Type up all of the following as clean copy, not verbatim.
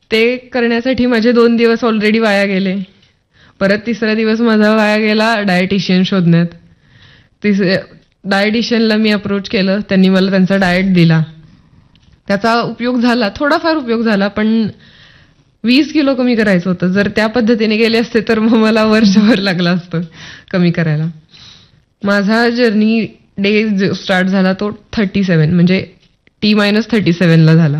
ते करण्यासाठी माझे 2 दिवस ऑलरेडी वाया गेले. परत तिसरा दिवस माझा वाया गेला डायटिशियन शोधण्यात. डायटिशियनला मी अप्रोच केलं, त्यांनी मला त्यांचा डाएट दिला. त्याचा उपयोग झाला, थोडाफार उपयोग झाला, पण 20 किलो कमी करायचं होतं. जर त्या पद्धतीने गेले असते तर मग मला वर्षभर लागलं असतं कमी करायला. माझा जर्नी डे स्टार्ट झाला तो 37 म्हणजे T-37 झाला.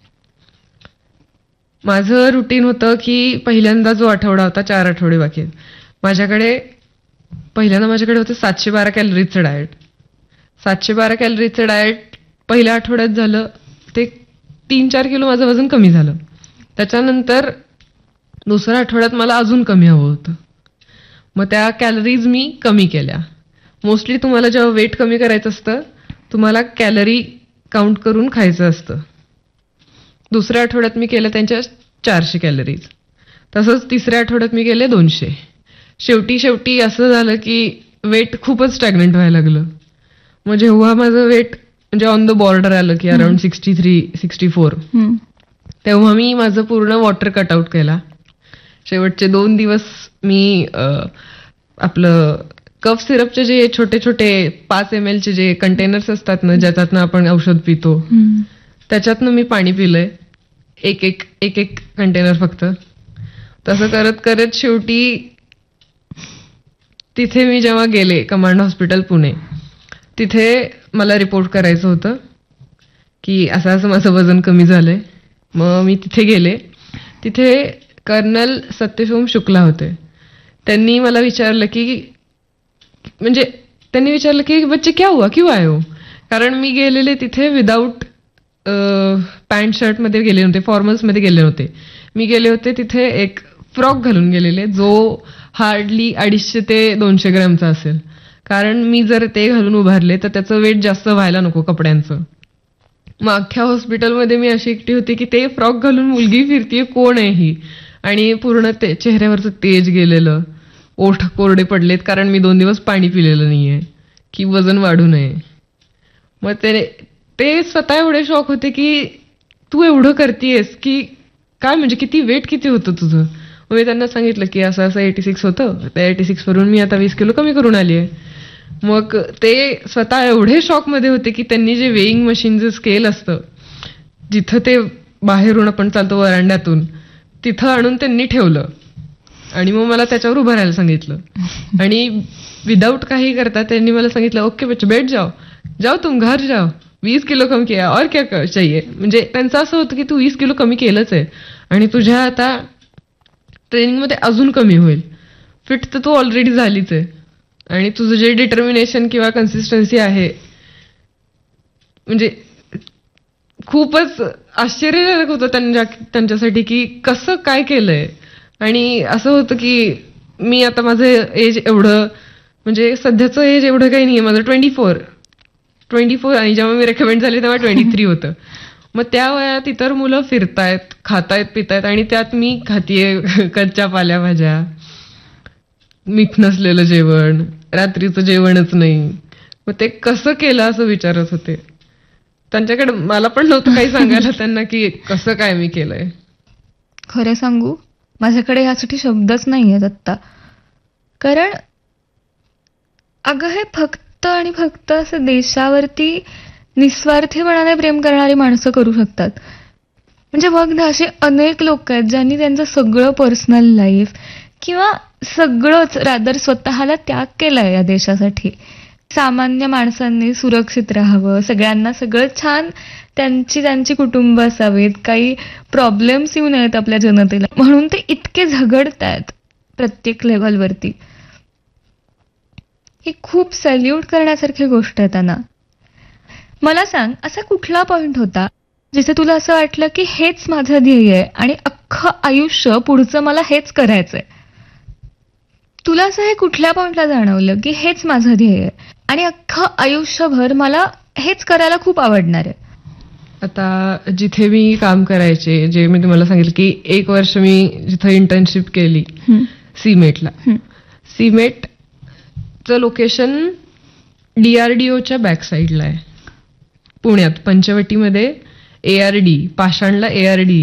माझं रुटीन होतं की पहिल्यांदा जो आठवडा होता, 4 आठवडे बाकी आहेत, पहिल्यांदा माझ्याकडे होतं 712 कॅलरीजचं डाएट. 712 कॅलरीजचं डाएट पहिल्या आठवड्यात झालं, ते 3-4 किलो माझं वजन कमी झालं. त्याच्यानंतर दुसऱ्या आठवड्यात मला अजून कमी हवं होतं, मग त्या कॅलरीज मी कमी केल्या. मोस्टली तुम्हाला जेव्हा वेट कमी करायचं असतं, तुम्हाला कॅलरी काउंट करून खायचं असतं. दुसऱ्या आठवड्यात मी केलं त्यांच्या 400 कॅलरीज. तसंच तिसऱ्या आठवड्यात मी केले 200. शेवटी असं झालं की वेट खूपच स्टॅग्नंट व्हायला लागलं. मग जेव्हा माझं वेट म्हणजे ऑन द बॉर्डर आलं की अराउंड 63-64, तेव्हा मी माझं पूर्ण वॉटर कट आउट केला. शेवटचे 2 दिवस मी आपलं कफ सिरपचे जे छोटे छोटे 5 ml चे जे कंटेनर्स असतात ना, ज्याच्यातनं आपण औषध पितो, त्याच्यातनं मी पाणी पिलंय, एक कंटेनर फक्त. तसं करत करत शेवटी तिथे मी जेव्हा गेले कमांड हॉस्पिटल पुणे, तिथे मला रिपोर्ट करायचं होतं की असं माझं वजन कमी झालंय. मग मी तिथे गेले. तिथे कर्नल सत्यशोम शुक्ला होते. त्यांनी मला विचारलं की बच्चे क्या हुआ, क्यों आए हो? कारण मी गेलेले तिथे विदाऊट पॅन्ट शर्ट मध्ये गेले नव्हते, फॉर्मल्स मध्ये गेले नव्हते. मी गेले होते तिथे एक फ्रॉक घालून गेलेले, जो हार्डली 250 ते 200 ग्रॅमचा असेल. कारण मी जर ते घालून उभारले तर त्याचं वेट जास्त व्हायला नको कपड्यांचं. मग अख्ख्या हॉस्पिटलमध्ये मी अशी एकटी होती की ते फ्रॉक घालून मुलगी फिरतीये, कोण आहे ही? आणि पूर्ण ते चेहऱ्यावरचं तेज गेलेलं, ओठ कोरडे पडलेत, कारण मी 2 दिवस पाणी पिलेलं नाहीये की वजन वाढू नये. मग ते स्वतः एवढे शॉक होते की तू एवढं करतेयस की काय, म्हणजे किती वेट किती होतं तुझं? मग मी त्यांना सांगितलं की असं 86 होतं, त्या 86 वरून मी आता 20 किलो कमी करून आली आहे. मग ते स्वतः एवढे शॉक मध्ये होते की त्यांनी जे वेईंग मशीनचं स्केल असतं, जिथं ते बाहेरून आपण चालतो वरांड्यातून, तिथं आणून त्यांनी ठेवलं आणि मग मला त्याच्यावर उभं राहायला सांगितलं. आणि विदाऊट काही करता त्यांनी मला सांगितलं, ओके बच्चे बैठ जाओ तुम घर जाओ, 20 किलो कम किया और क्या चाहिए. म्हणजे त्यांचं असं होतं की तू 20 किलो कमी केलंच आहे आणि तुझ्या आता ट्रेनिंगमध्ये अजून कमी होईल. फिट तर तू ऑलरेडी झालीच आहे आणि तुझं जे डिटर्मिनेशन किंवा कन्सिस्टन्सी आहे, म्हणजे खूपच आश्चर्यजनक होतं त्यांच्यासाठी की कसं काय केलंय. आणि असं होतं की मी आता माझं एज एवढं, म्हणजे सध्याचं एज एवढं काही नाहीये, माझं 24 आणि जेव्हा मी रेकमेंड झाले तेव्हा 23 होतं. मग त्या वयात इतर मुलं फिरतायत, खातायत, पितायत, आणि त्यात मी खातीये कच्च्या पालेभाज्या, मीठ नसलेलं जेवण, रात्रीचं जेवणच नाही. मग ते कसं केलं असं विचारत होते. त्यांच्याकडे मला पण नव्हतं काही सांगायला त्यांना की कसं काय मी केलंय. खरं सांगू, माझ्याकडे यासाठी शब्दच नाही आहेत आत्ता. कारण अगं हे फक्त आणि फक्त असं देशावरती निस्वार्थीपणाने प्रेम करणारी माणसं करू शकतात. म्हणजे बघ ना, असे अनेक लोक आहेत ज्यांनी त्यांचं सगळं पर्सनल लाईफ किंवा सगळंच रादर स्वतःला त्याग केलाय या देशासाठी. सामान्य माणसांनी सुरक्षित राहावं, सगळ्यांना सगळं छान, त्यांची कुटुंब असावीत, काही प्रॉब्लेम्स येऊ नयेत आपल्या जनतेला, म्हणून ते इतके झगडतायत प्रत्येक लेव्हलवरती. ही खूप सॅल्यूट करण्यासारखी गोष्ट आहे त्यांना. मला सांग, असा कुठला पॉइंट होता जिथे तुला असं वाटलं की हेच माझं ध्येय आहे आणि अख्खं आयुष्य पुढचं मला हेच करायचंय? तुला असं हे कुठल्या पॉइंटला जाणवलं की हेच माझं ध्येय आहे आणि अख्खं आयुष्यभर मला हेच करायला खूप आवडणार आहे? आता जिथे मी काम करायचे, जे मी तुम्हाला सांगितलं की 1 वर्ष मी जिथं इंटर्नशिप केली सीमेटला, सीमेटचं लोकेशन DRDOच्या बॅक साईडला आहे पुण्यात, पंचवटीमध्ये. ARD, पाषाणला ARD